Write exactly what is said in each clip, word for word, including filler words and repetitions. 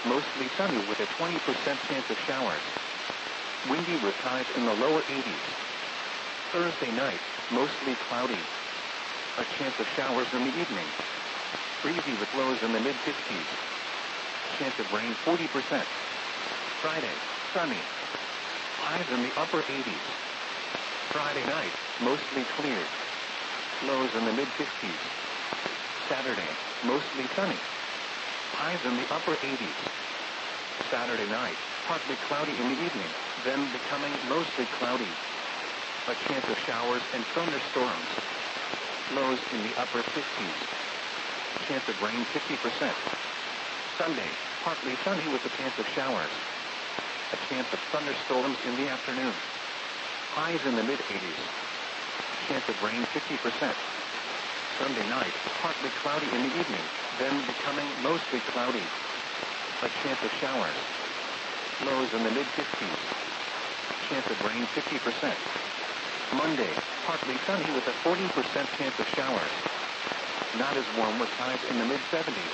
mostly sunny with a twenty percent chance of showers. Windy with highs in the lower eighties. Thursday night, mostly cloudy. A chance of showers in the evening. Breezy with lows in the mid-fifties. Chance of rain forty percent. Friday, sunny. Highs in the upper eighties. Friday night, mostly clear. Lows in the mid-fifties. Saturday, mostly sunny. Highs in the upper eighties. Saturday night, partly cloudy in the evening, then becoming mostly cloudy. A chance of showers and thunderstorms. Lows in the upper fifties. Chance of rain fifty percent. Sunday, partly sunny with a chance of showers. A chance of thunderstorms in the afternoon. Highs in the mid-eighties. Chance of rain fifty percent. Sunday night, partly cloudy in the evening, then becoming mostly cloudy. A chance of showers. Lows in the mid-fifties. Chance of rain fifty percent. Monday, partly sunny with a forty percent chance of showers. Not as warm with highs in the mid-seventies.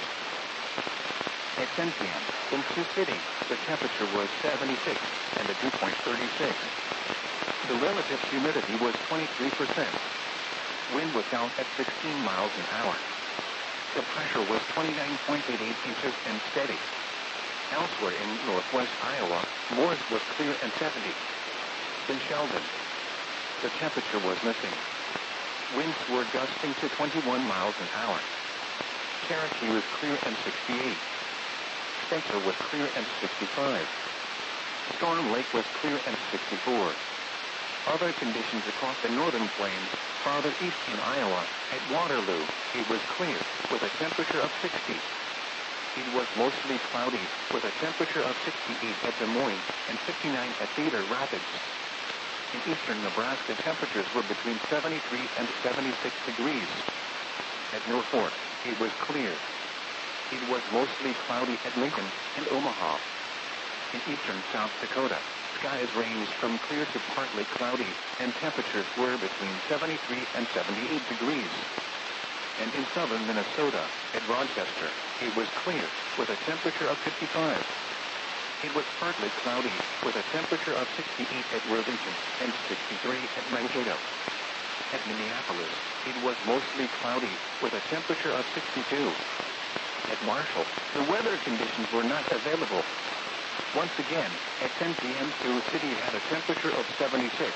At ten p m in Sioux City, the temperature was seventy-six and the dew point thirty-six. The relative humidity was twenty-three percent. Wind was south at sixteen miles an hour. The pressure was twenty-nine point eight eight inches and steady. Elsewhere in northwest Iowa, Moores was clear and seventy. In Sheldon, the temperature was missing. Winds were gusting to twenty-one miles an hour. Cherokee was clear and sixty-eight. Spencer was clear and sixty-five. Storm Lake was clear and sixty-four. Other conditions across the northern plains, farther east in Iowa, at Waterloo, it was clear, with a temperature of sixty. It was mostly cloudy, with a temperature of sixty-eight at Des Moines and fifty-nine at Cedar Rapids. In eastern Nebraska, temperatures were between seventy-three and seventy-six degrees. At Norfolk, it was clear. It was mostly cloudy at Lincoln and Omaha. In eastern South Dakota, skies ranged from clear to partly cloudy, and temperatures were between seventy-three and seventy-eight degrees. And in southern Minnesota, at Rochester, it was clear, with a temperature of fifty-five. It was partly cloudy, with a temperature of sixty-eight at Worthington and sixty-three at Mankato. At Minneapolis, it was mostly cloudy, with a temperature of sixty-two. At Marshall, the weather conditions were not available. Once again, at ten p m Sioux City had a temperature of seventy-six.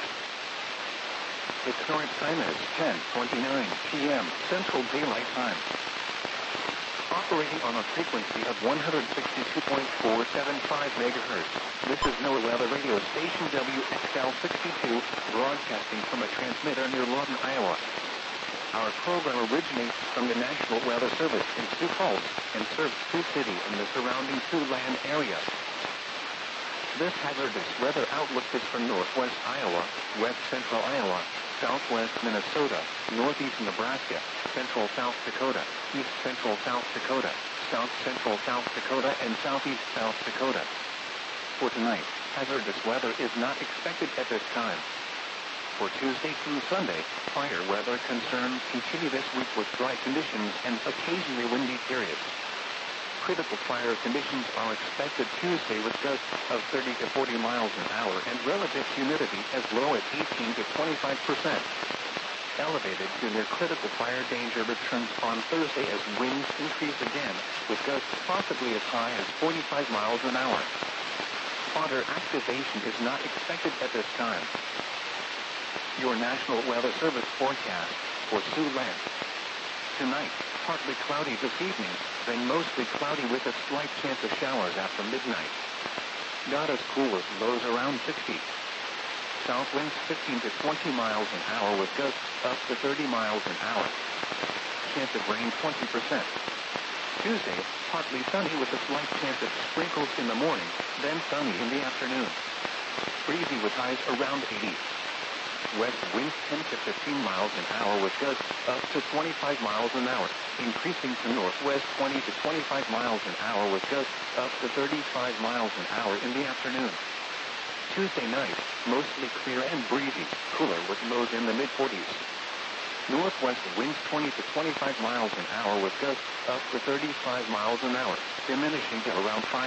Its current time is ten twenty-nine p m Central Daylight Time. Operating on a frequency of one hundred sixty-two point four seven five megahertz, this is NOAA Weather Radio Station W X L sixty-two, broadcasting from a transmitter near Lawton, Iowa. Our program originates from the National Weather Service in Sioux Falls and serves Sioux City and the surrounding Siouxland area. This hazardous weather outlook is for northwest Iowa, west central Iowa, southwest Minnesota, northeast Nebraska, central South Dakota, east central South Dakota, south central South Dakota, and southeast South Dakota. For tonight, hazardous weather is not expected at this time. For Tuesday through Sunday, fire weather concerns continue this week with dry conditions and occasionally windy periods. Critical fire conditions are expected Tuesday with gusts of thirty to forty miles an hour and relative humidity as low as eighteen to twenty-five percent. Elevated to near critical fire danger returns on Thursday as winds increase again, with gusts possibly as high as forty-five miles an hour. Spotter activation is not expected at this time. Your National Weather Service forecast for Siouxland. Tonight, partly cloudy this evening, then mostly cloudy with a slight chance of showers after midnight. Not as cool as lows around sixty. South winds fifteen to twenty miles an hour with gusts up to thirty miles an hour. Chance of rain twenty percent. Tuesday, partly sunny with a slight chance of sprinkles in the morning, then sunny in the afternoon. Breezy with highs around eighty. West winds ten to fifteen miles an hour with gusts up to twenty-five miles an hour, increasing to northwest twenty to twenty-five miles an hour with gusts up to thirty-five miles an hour in the afternoon. Tuesday night, mostly clear and breezy, cooler with lows in the mid-forties. Northwest winds twenty to twenty-five miles an hour with gusts up to thirty-five miles an hour, diminishing to around five